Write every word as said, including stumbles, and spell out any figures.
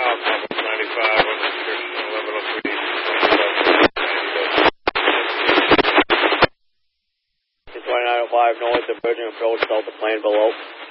south, Papa ninety-five on the description, eleven oh three. twenty-nine oh five north, approaching approach, Delta plane below.